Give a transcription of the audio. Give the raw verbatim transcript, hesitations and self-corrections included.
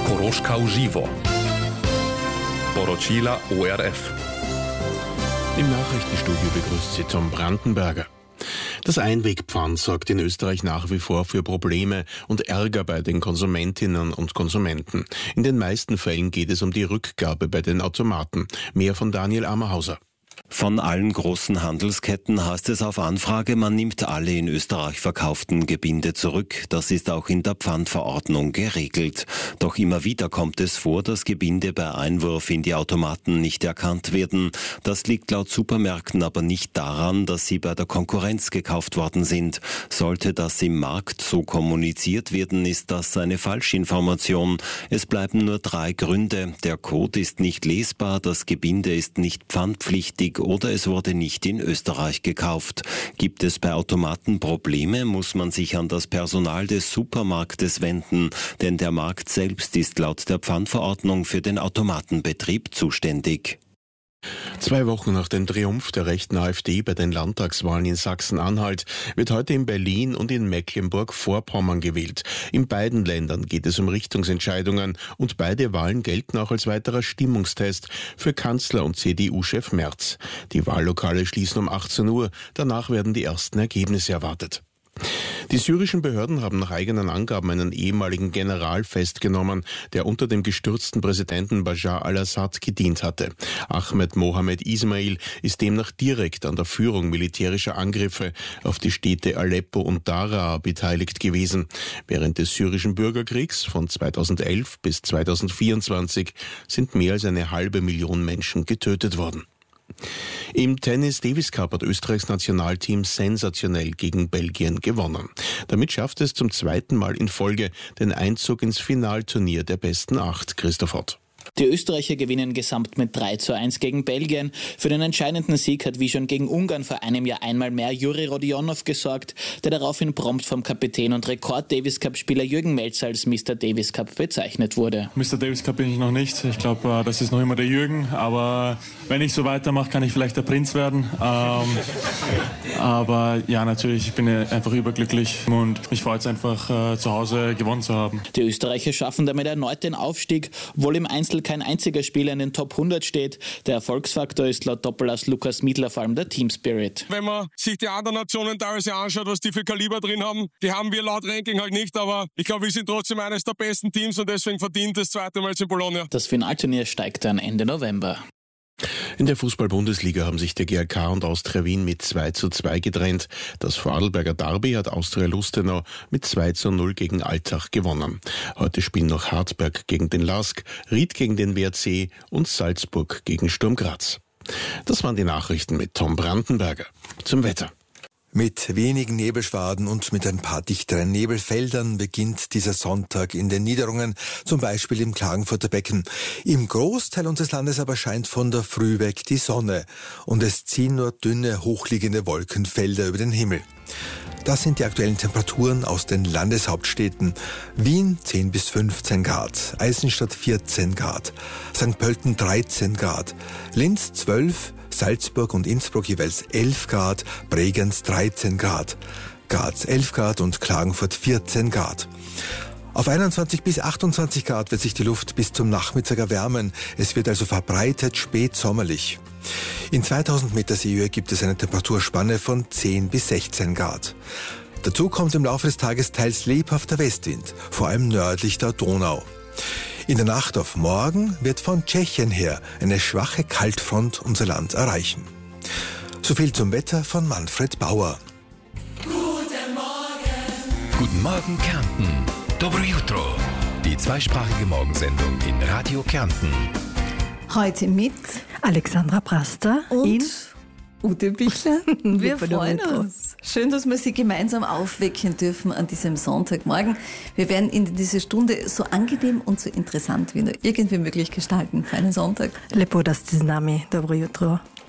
Koroška uživo. Poročila O R F. Im Nachrichtenstudio begrüßt Sie Tom Brandenberger. Das Einwegpfand sorgt in Österreich nach wie vor für Probleme und Ärger bei den Konsumentinnen und Konsumenten. In den meisten Fällen geht es um die Rückgabe bei den Automaten. Mehr von Daniel Ammerhauser. Von allen großen Handelsketten heißt es auf Anfrage, man nimmt alle in Österreich verkauften Gebinde zurück. Das ist auch in der Pfandverordnung geregelt. Doch immer wieder kommt es vor, dass Gebinde bei Einwurf in die Automaten nicht erkannt werden. Das liegt laut Supermärkten aber nicht daran, dass sie bei der Konkurrenz gekauft worden sind. Sollte das im Markt so kommuniziert werden, ist das eine Falschinformation. Es bleiben nur drei Gründe. Der Code ist nicht lesbar, das Gebinde ist nicht pfandpflichtig oder es wurde nicht in Österreich gekauft. Gibt es bei Automaten Probleme, muss man sich an das Personal des Supermarktes wenden, denn der Markt selbst ist laut der Pfandverordnung für den Automatenbetrieb zuständig. Zwei Wochen nach dem Triumph der rechten AfD bei den Landtagswahlen in Sachsen-Anhalt wird heute in Berlin und in Mecklenburg-Vorpommern gewählt. In beiden Ländern geht es um Richtungsentscheidungen und beide Wahlen gelten auch als weiterer Stimmungstest für Kanzler und C D U-Chef Merz. Die Wahllokale schließen um achtzehn Uhr, danach werden die ersten Ergebnisse erwartet. Die syrischen Behörden haben nach eigenen Angaben einen ehemaligen General festgenommen, der unter dem gestürzten Präsidenten Bashar al-Assad gedient hatte. Ahmed Mohamed Ismail ist demnach direkt an der Führung militärischer Angriffe auf die Städte Aleppo und Daraa beteiligt gewesen. Während des syrischen Bürgerkriegs von zweitausendelf bis zweitausendvierundzwanzig sind mehr als eine halbe Million Menschen getötet worden. Im Tennis Davis Cup hat Österreichs Nationalteam sensationell gegen Belgien gewonnen. Damit schafft es zum zweiten Mal in Folge den Einzug ins Finalturnier der besten acht. Christoph Ott. Die Österreicher gewinnen gesamt mit drei zu eins gegen Belgien. Für den entscheidenden Sieg hat wie schon gegen Ungarn vor einem Jahr einmal mehr Juri Rodionov gesorgt, der daraufhin prompt vom Kapitän und Rekord-Davis-Cup-Spieler Jürgen Melzer als Mister Davis Cup bezeichnet wurde. Mister Davis Cup bin ich noch nicht. Ich glaube, das ist noch immer der Jürgen. Aber wenn ich so weitermache, kann ich vielleicht der Prinz werden. Ähm, aber ja, natürlich, ich bin einfach überglücklich und mich freut es einfach, zu Hause gewonnen zu haben. Die Österreicher schaffen damit erneut den Aufstieg, obwohl im Einzel kein einziger Spieler in den Top hundert steht. Der Erfolgsfaktor ist laut Doppelass Lukas Miedler vor allem der Team Spirit. Wenn man sich die anderen Nationen teilweise anschaut, was die für Kaliber drin haben, die haben wir laut Ranking halt nicht, aber ich glaube, wir sind trotzdem eines der besten Teams und deswegen verdient das zweite Mal in Bologna. Das Finalturnier steigt dann Ende November. In der Fußball-Bundesliga haben sich der G A K und Austria Wien mit zwei zu zwei getrennt. Das Vorarlberger Derby hat Austria Lustenau mit zwei zu null gegen Altach gewonnen. Heute spielen noch Hartberg gegen den Lask, Ried gegen den W R C und Salzburg gegen Sturm Graz. Das waren die Nachrichten mit Tom Brandenberger. Zum Wetter. Mit wenigen Nebelschwaden und mit ein paar dichteren Nebelfeldern beginnt dieser Sonntag in den Niederungen, zum Beispiel im Klagenfurter Becken. Im Großteil unseres Landes aber scheint von der Früh weg die Sonne und es ziehen nur dünne, hochliegende Wolkenfelder über den Himmel. Das sind die aktuellen Temperaturen aus den Landeshauptstädten. Wien zehn bis fünfzehn Grad, Eisenstadt vierzehn Grad, Sankt Pölten dreizehn Grad, Linz zwölf, Salzburg und Innsbruck jeweils elf Grad, Bregenz dreizehn Grad, Graz elf Grad und Klagenfurt vierzehn Grad. Auf einundzwanzig bis achtundzwanzig Grad wird sich die Luft bis zum Nachmittag erwärmen. Es wird also verbreitet spätsommerlich. In zweitausend Meter Seehöhe gibt es eine Temperaturspanne von zehn bis sechzehn Grad. Dazu kommt im Laufe des Tages teils lebhafter Westwind, vor allem nördlich der Donau. In der Nacht auf morgen wird von Tschechien her eine schwache Kaltfront unser Land erreichen. So viel zum Wetter von Manfred Bauer. Guten Morgen. Guten Morgen Kärnten. Dobro jutro. Die zweisprachige Morgensendung in Radio Kärnten. Heute mit Alexandra Praster und Ute Bichler. Wir freuen uns. Schön, dass wir Sie gemeinsam aufwecken dürfen an diesem Sonntagmorgen. Wir werden Ihnen diese Stunde so angenehm und so interessant wie nur irgendwie möglich gestalten für einen Sonntag. Lepo das z nami. Dobro jutro.